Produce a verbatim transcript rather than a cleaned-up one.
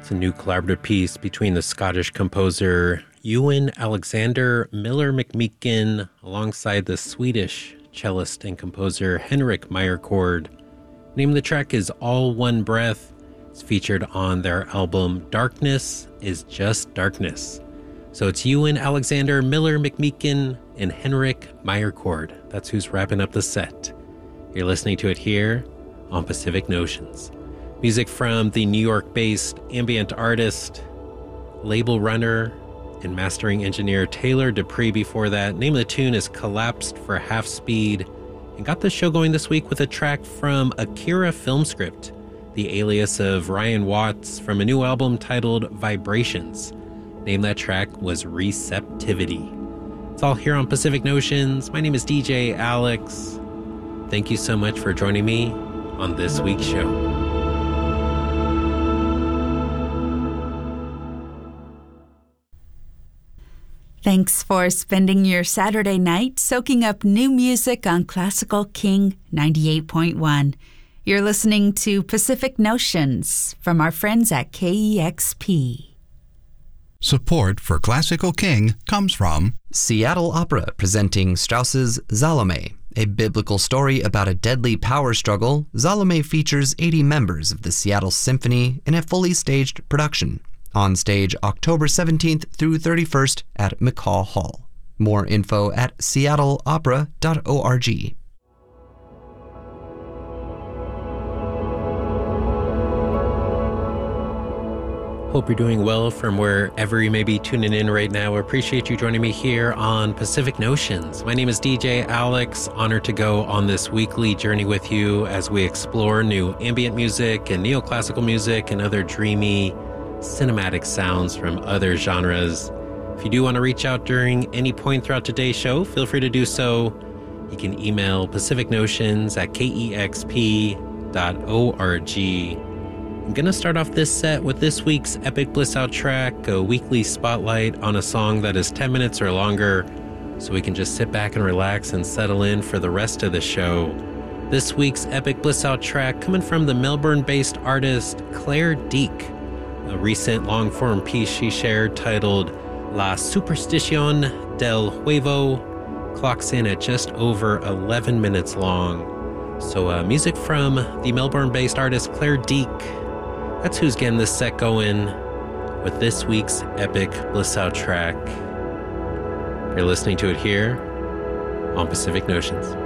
It's a new collaborative piece between the Scottish composer Ewan Alexander Miller McMeekin alongside the Swedish cellist and composer Henrik Meyercord. The name of the track is All One Breath. It's featured on their album Darkness is Just Darkness. So it's Ewan Alexander Miller McMeekin and Henrik Meyercord. That's who's wrapping up the set. You're listening to it here on Pacific Notions. Music from the New York-based ambient artist, label runner, and mastering engineer Taylor Dupree before that. Name of the tune is Collapsed for Half Speed. And got the show going this week with a track from Akira Filmscript, the alias of Ryan Watts, from a new album titled Vibrations. Name of that track was Receptivity. It's all here on Pacific Notions. My name is D J Alex. Thank you so much for joining me on this week's show. Thanks for spending your Saturday night soaking up new music on Classical King ninety-eight point one. You're listening to Pacific Notions from our friends at K E X P. Support for Classical King comes from Seattle Opera presenting Strauss's Salome, a biblical story about a deadly power struggle. Salome features eighty members of the Seattle Symphony in a fully staged production. On stage October seventeenth through thirty-first at McCaw Hall. More info at seattle opera dot org. Hope you're doing well from wherever you may be tuning in right now. I appreciate you joining me here on Pacific Notions. My name is D J Alex. Honored to go on this weekly journey with you as we explore new ambient music and neoclassical music and other dreamy cinematic sounds from other genres. If you do want to reach out during any point throughout today's show, feel free to do so. You can email pacific notions at k e x p dot org. I'm going to start off this set with this week's Epic Bliss Out track, a weekly spotlight on a song that is ten minutes or longer, so we can just sit back and relax and settle in for the rest of the show. This week's Epic Bliss Out track coming from the Melbourne-based artist Claire Deek. A recent long-form piece she shared titled La Superstición del Huevo clocks in at just over eleven minutes long. So uh, music from the Melbourne-based artist Claire Deek. That's who's getting this set going with this week's Epic Bliss Out track. You're listening to it here on Pacific Notions.